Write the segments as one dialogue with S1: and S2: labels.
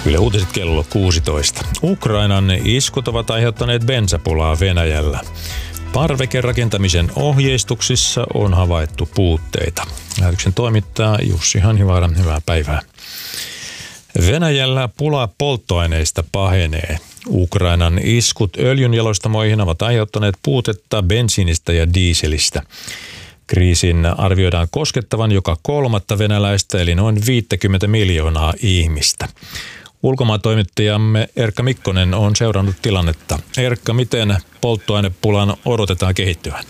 S1: Yle Uutiset kello 16. Ukrainan iskut ovat aiheuttaneet bensapulaa Venäjällä. Parvekerakentamisen ohjeistuksissa on havaittu puutteita. Lähetyksen toimittaa Jussi Hanhivaara. Hyvää päivää. Venäjällä pula polttoaineista pahenee. Ukrainan iskut öljynjalostamoihin ovat aiheuttaneet puutetta bensiinistä ja dieselistä. Kriisin arvioidaan koskettavan joka kolmatta venäläistä eli noin 50 miljoonaa ihmistä. Ulkomaantoimittajamme Erkka Mikkonen on seurannut tilannetta. Erkka, miten polttoainepulan odotetaan kehittyvän?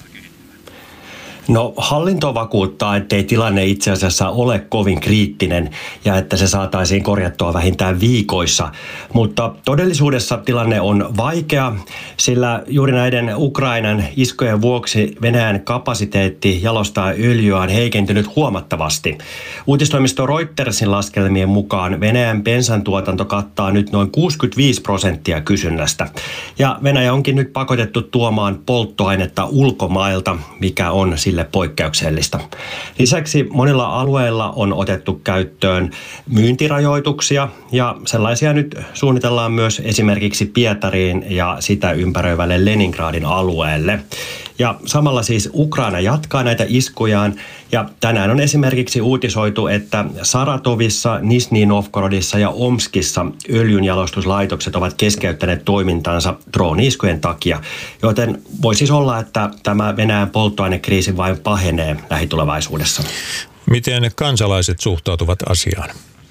S2: No, hallinto vakuuttaa, ettei tilanne itse asiassa ole kovin kriittinen ja että se saataisiin korjattua vähintään viikoissa. Mutta todellisuudessa tilanne on vaikea, sillä juuri näiden Ukrainan iskujen vuoksi Venäjän kapasiteetti jalostaa öljyä on heikentynyt huomattavasti. Uutistoimisto Reutersin laskelmien mukaan Venäjän bensan tuotanto kattaa nyt noin 65% kysynnästä. Ja Venäjä onkin nyt pakotettu tuomaan polttoainetta ulkomailta, mikä on sille poikkeuksellista. Lisäksi monilla alueilla on otettu käyttöön myyntirajoituksia ja sellaisia nyt suunnitellaan myös esimerkiksi Pietariin ja sitä ympäröivälle Leningradin alueelle. Ja samalla siis Ukraina jatkaa näitä iskujaan ja tänään on esimerkiksi uutisoitu, että Saratovissa, Nizhny Novgorodissa ja Omskissa öljynjalostuslaitokset ovat keskeyttäneet toimintansa drooni-iskujen takia, joten voi siis olla, että tämä Venäjän polttoainekriisi vain pahenee lähitulevaisuudessa.
S1: Miten kansalaiset suhtautuvat asiaan?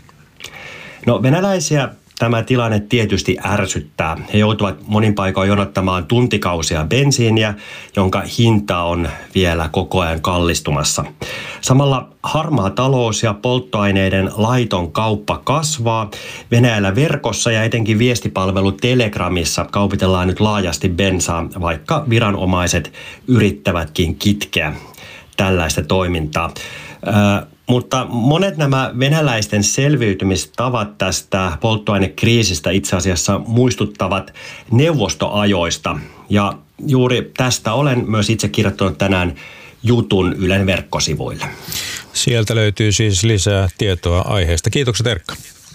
S2: No, venäläisiä tämä tilanne tietysti ärsyttää. He joutuvat monin paikoin jonottamaan tuntikausia bensiiniä, jonka hinta on vielä koko ajan kallistumassa. Samalla harmaa talous ja polttoaineiden laiton kauppa kasvaa. Venäjällä verkossa ja etenkin viestipalvelu Telegramissa kaupitellaan nyt laajasti bensaa, vaikka viranomaiset yrittävätkin kitkeä tällaista toimintaa. Mutta monet nämä venäläisten selviytymistavat tästä polttoainekriisistä itse asiassa muistuttavat neuvostoajoista. Ja juuri tästä olen myös itse kirjoittanut tänään jutun Ylen verkkosivuille.
S1: Sieltä löytyy siis lisää tietoa aiheesta. Kiitokset, Erkka.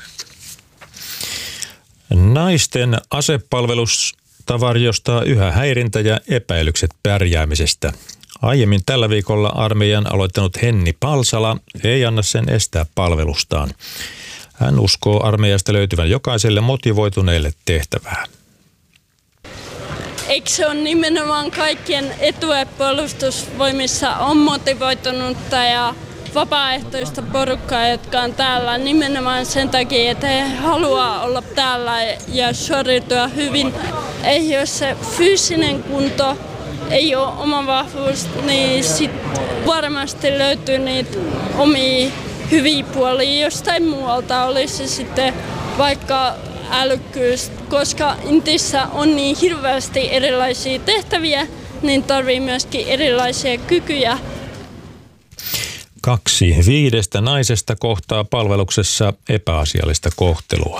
S1: Naisten asepalvelusta varjostaa yhä häirintä ja epäilykset pärjäämisestä. Aiemmin tällä viikolla armeijan aloittanut Henni Palsala ei anna sen estää palvelustaan. Hän uskoo armeijasta löytyvän jokaiselle motivoituneelle tehtävää.
S3: Eikö se ole nimenomaan kaikkien etu, että puolustusvoimissa on motivoitunutta ja vapaaehtoista porukkaa, jotka on täällä nimenomaan sen takia, että he haluaa olla täällä ja suoriutua hyvin. Ei jos se fyysinen kunto ei ole oma vahvuus, niin sit varmasti löytyy niitä omia hyviä puolia jostain muualta. Olisi se sitten vaikka älykkyys, koska Intissä on niin hirveästi erilaisia tehtäviä, niin tarvii myöskin erilaisia kykyjä.
S1: 2/5 naisesta kohtaa palveluksessa epäasiallista kohtelua.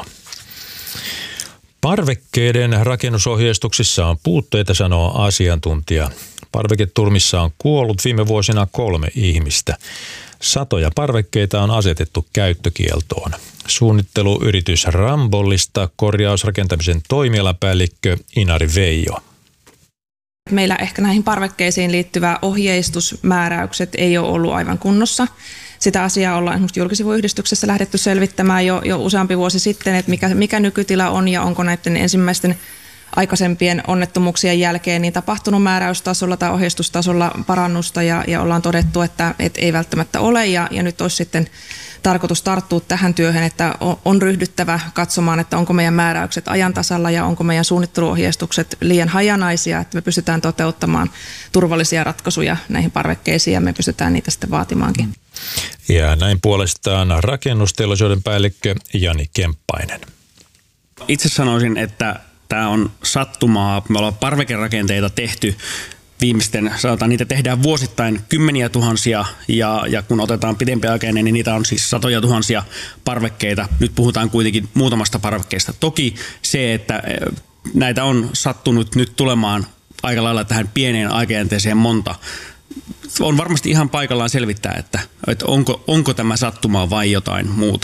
S1: Parvekkeiden rakennusohjeistuksissa on puutteita, sanoo asiantuntija. Parveketurmissa on kuollut viime vuosina 3 ihmistä. Satoja parvekkeita on asetettu käyttökieltoon. Suunnitteluyritys Rambollista korjausrakentamisen toimialapäällikkö Inari Veijo.
S4: Meillä ehkä näihin parvekkeisiin liittyvä ohjeistusmääräykset ei ole ollut aivan kunnossa. Sitä asiaa ollaan esimerkiksi julkisivuyhdistyksessä lähdetty selvittämään jo useampi vuosi sitten, että mikä nykytila on ja onko näiden ensimmäisten aikaisempien onnettomuuksien jälkeen niin tapahtunut määräystasolla tai ohjeistustasolla parannusta ja ollaan todettu, että ei välttämättä ole ja nyt olisi sitten tarkoitus tarttua tähän työhön, että on ryhdyttävä katsomaan, että onko meidän määräykset ajan tasalla ja onko meidän suunnitteluohjeistukset liian hajanaisia, että me pystytään toteuttamaan turvallisia ratkaisuja näihin parvekkeisiin ja me pystytään niitä sitten vaatimaankin.
S1: Ja näin puolestaan rakennusteollisuuden päällikkö Jani Kemppainen.
S5: Itse sanoisin, että tämä on sattumaa. Me ollaan parvekerakenteita tehty sanotaan, niitä tehdään vuosittain kymmeniä tuhansia ja kun otetaan pidempiaikainen, niin niitä on siis satoja tuhansia parvekkeita. Nyt puhutaan kuitenkin muutamasta parvekkeesta. Toki se, että näitä on sattunut nyt tulemaan aika lailla tähän pieneen aikajänteeseen monta, on varmasti ihan paikallaan selvittää, että onko tämä sattumaa vai jotain muuta.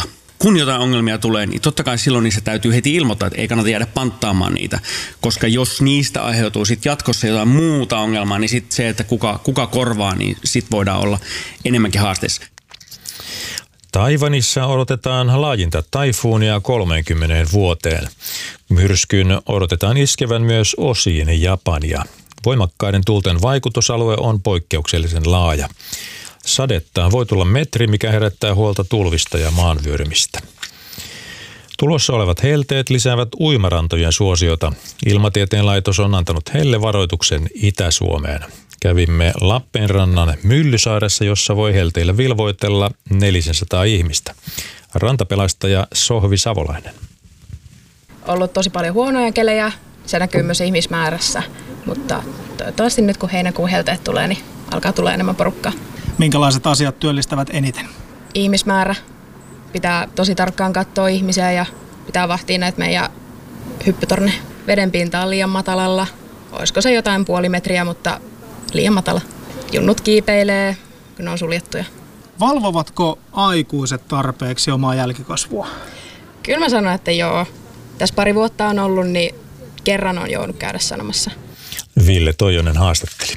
S5: kun jotain ongelmia tulee, niin totta kai silloin niissä täytyy heti ilmoittaa, että ei kannata jäädä panttaamaan niitä. Koska jos niistä aiheutuu sitten jatkossa jotain muuta ongelmaa, niin sitten se, että kuka korvaa, niin sitten voidaan olla enemmänkin haasteessa.
S1: Taiwanissa odotetaan laajinta taifuunia 30 vuoteen. Myrskyn odotetaan iskevän myös osiin Japania. Voimakkaiden tuulten vaikutusalue on poikkeuksellisen laaja. Sadetta voi tulla metri, mikä herättää huolta tulvista ja maanvyörymistä. Tulossa olevat helteet lisäävät uimarantojen suosiota. Ilmatieteen laitos on antanut hellevaroituksen Itä-Suomeen. Kävimme Lappeenrannan Myllysaaressa, jossa voi helteillä vilvoitella 400 ihmistä. Rantapelastaja Sohvi Savolainen.
S6: Ollut tosi paljon huonoja kelejä, se näkyy myös ihmismäärässä, mutta toivottavasti nyt kun heinäkuun helteet tulee, niin alkaa tulla enemmän porukkaa.
S7: Minkälaiset asiat työllistävät eniten?
S6: Ihmismäärä. Pitää tosi tarkkaan katsoa ihmisiä ja pitää vahtia näitä meidän hyppytorne. Vedenpinta on liian matalalla. Olisiko se jotain puoli metriä, mutta liian matala. Junnut kiipeilee, kun ne on suljettuja.
S7: Valvovatko aikuiset tarpeeksi omaa jälkikasvua?
S6: Kyllä mä sanon, että joo. Tässä pari vuotta on ollut, niin kerran on joudut käydä sanomassa.
S1: Ville Toijonen haastatteli.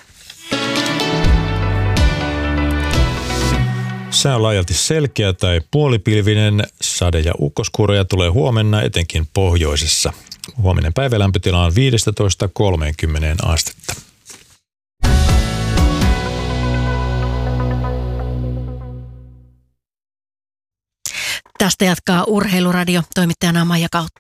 S1: Sää on laajalti selkeä tai puolipilvinen. Sade- ja ukkoskuuroja tulee huomenna etenkin pohjoisessa. Huominen päivälämpötila on 15–30 astetta.
S8: Tästä jatkaa Urheiluradio, toimittajana Maija Kautto.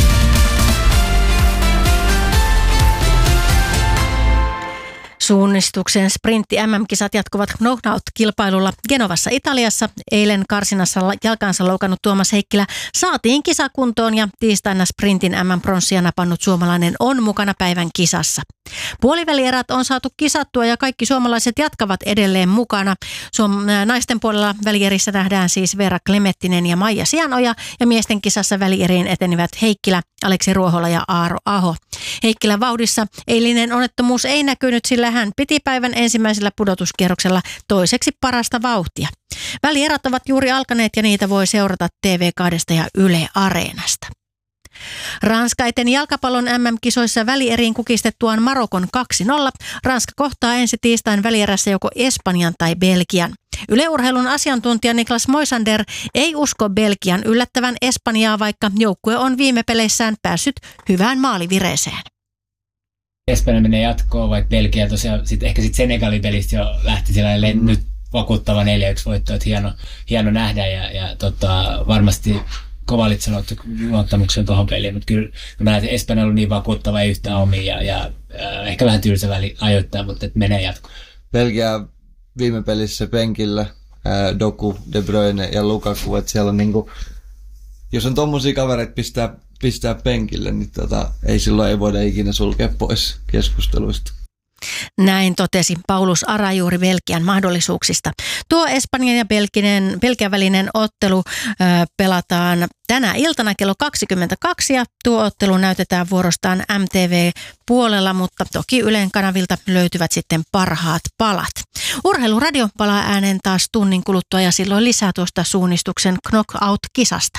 S8: Suunnistuksen sprintti MM-kisat jatkuvat knockout-kilpailulla Genovassa Italiassa. Eilen karsinassa jalkansa loukannut Tuomas Heikkilä saatiin kisakuntoon ja tiistaina sprintin MM-pronssia napannut suomalainen on mukana päivän kisassa. Puolivälierät on saatu kisattua ja kaikki suomalaiset jatkavat edelleen mukana. Naisten puolella välierissä nähdään siis Veera Klemettinen ja Maija Sianoja ja miesten kisassa välieriin etenivät Heikkilä, Aleksi Ruohola ja Aaro Aho. Heikkilän vauhdissa eilinen onnettomuus ei näkynyt, sillä hän piti päivän ensimmäisellä pudotuskierroksella toiseksi parasta vauhtia. Välierät ovat juuri alkaneet ja niitä voi seurata TV2 ja Yle Areenasta. Ranska eteni jalkapallon MM-kisoissa välieriin kukistettuaan Marokon 2-0. Ranska kohtaa ensi tiistain välierässä joko Espanjan tai Belgian. Yle Urheilun asiantuntija Niklas Moisander ei usko Belgian yllättävän Espanjaa, vaikka joukkue on viime peleissään päässyt hyvään maalivireeseen.
S9: Espanja menee jatkoon, vaikka Belgia tosiaan ehkä Senegalin pelistä jo lähti siellä nyt vakuuttava 4-1 voitto, että hieno nähdä ja varmasti Kovalitsalla otti luottamuksen tuohon peliin, mutta kyllä mä näen, että Espanja on ollut niin vakuuttava, ei yhtään omia ja ehkä vähän tylsä väli ajoittaa, mutta menee jatkoon.
S10: Belgia viime pelissä penkillä, Doku, De Bruyne ja Lukaku, että siellä on niinku, jos on tommosia kavereita pistää penkille, niin ei voida ikinä sulkea pois keskusteluista.
S8: Näin totesi Paulus Arajuuri Belgian mahdollisuuksista. Tuo Espanjan ja Belgian välinen ottelu pelataan tänä iltana kello 22 ja tuo ottelu näytetään vuorostaan MTV-puolella, mutta toki Ylen kanavilta löytyvät sitten parhaat palat. Urheiluradio palaa ääneen taas tunnin kuluttua ja silloin lisää tuosta suunnistuksen knockout-kisasta.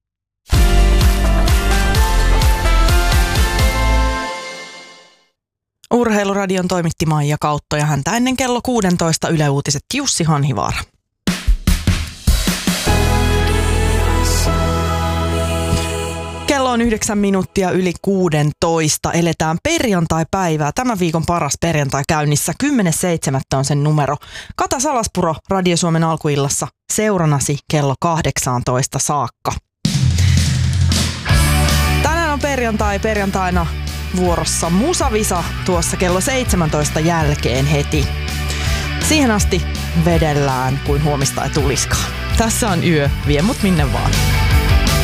S11: Urheiluradion toimitti Maija Kautto ja häntä ennen kello 16 Yle Uutiset Jussi Hanhivaara. Kello on 9 minuuttia yli 16. Eletään perjantai-päivää. Tämän viikon paras perjantai käynnissä. 10.7. on sen numero. Kata Salaspuro Radio Suomen alkuillassa seuranasi kello 18 saakka. Tänään on perjantaina vuorossa Musavisa tuossa kello 17 jälkeen heti. Siihen asti vedellään kuin huomista ei tuliskaan. Tässä on Yö, vie mut minne vaan.